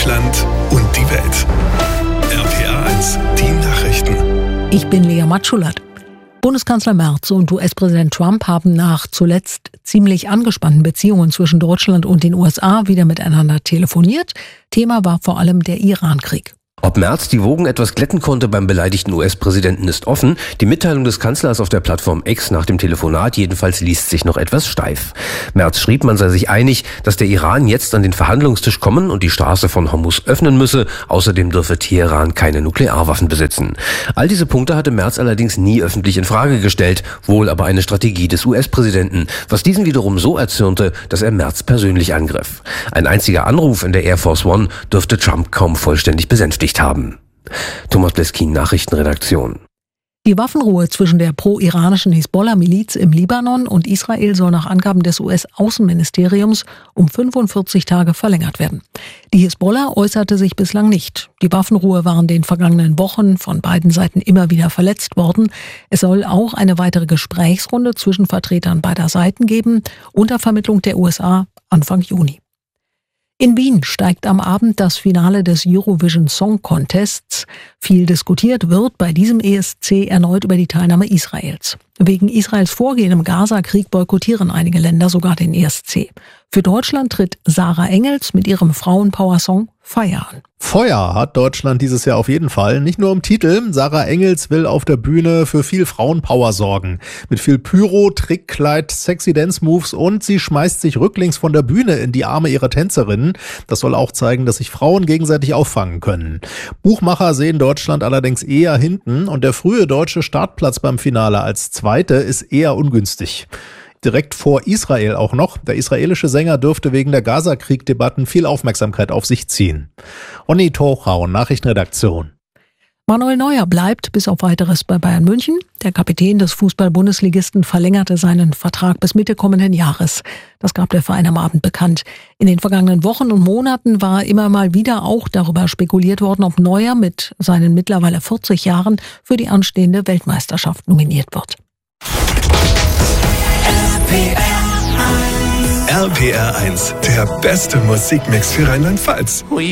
Deutschland und die Welt. RPA 1, die Nachrichten. Ich bin Lea Matschullat. Bundeskanzler Merz und US-Präsident Trump haben nach zuletzt ziemlich angespannten Beziehungen zwischen Deutschland und den USA wieder miteinander telefoniert. Thema war vor allem der Iran-Krieg. Ob Merz die Wogen etwas glätten konnte beim beleidigten US-Präsidenten ist offen. Die Mitteilung des Kanzlers auf der Plattform X nach dem Telefonat jedenfalls liest sich noch etwas steif. Merz schrieb, man sei sich einig, dass der Iran jetzt an den Verhandlungstisch kommen und die Straße von Hormuz öffnen müsse. Außerdem dürfe Teheran keine Nuklearwaffen besitzen. All diese Punkte hatte Merz allerdings nie öffentlich in Frage gestellt, wohl aber eine Strategie des US-Präsidenten, was diesen wiederum so erzürnte, dass er Merz persönlich angriff. Ein einziger Anruf in der Air Force One dürfte Trump kaum vollständig besänftigt haben. Thomas Bleskin, Nachrichtenredaktion. Die Waffenruhe zwischen der pro-iranischen Hisbollah-Miliz im Libanon und Israel soll nach Angaben des US-Außenministeriums um 45 Tage verlängert werden. Die Hisbollah äußerte sich bislang nicht. Die Waffenruhe war in den vergangenen Wochen von beiden Seiten immer wieder verletzt worden. Es soll auch eine weitere Gesprächsrunde zwischen Vertretern beider Seiten geben, unter Vermittlung der USA Anfang Juni. In Wien steigt am Abend das Finale des Eurovision Song Contests. Viel diskutiert wird bei diesem ESC erneut über die Teilnahme Israels. Wegen Israels Vorgehen im Gaza-Krieg boykottieren einige Länder sogar den ESC. Für Deutschland tritt Sarah Engels mit ihrem Frauenpower-Song Feuer an. Feuer hat Deutschland dieses Jahr auf jeden Fall. Nicht nur im Titel. Sarah Engels will auf der Bühne für viel Frauenpower sorgen. Mit viel Pyro, Trickkleid, sexy Dance-Moves und sie schmeißt sich rücklings von der Bühne in die Arme ihrer Tänzerinnen. Das soll auch zeigen, dass sich Frauen gegenseitig auffangen können. Buchmacher sehen Deutschland allerdings eher hinten und der frühe deutsche Startplatz beim Finale als Zweite ist eher ungünstig. Direkt vor Israel auch noch. Der israelische Sänger dürfte wegen der Gaza-Krieg-Debatten viel Aufmerksamkeit auf sich ziehen. Onni Tochau, Nachrichtenredaktion. Manuel Neuer bleibt bis auf Weiteres bei Bayern München. Der Kapitän des Fußball-Bundesligisten verlängerte seinen Vertrag bis Mitte kommenden Jahres. Das gab der Verein am Abend bekannt. In den vergangenen Wochen und Monaten war immer mal wieder auch darüber spekuliert worden, ob Neuer mit seinen mittlerweile 40 Jahren für die anstehende Weltmeisterschaft nominiert wird. RPR 1, der beste Musikmix für Rheinland-Pfalz.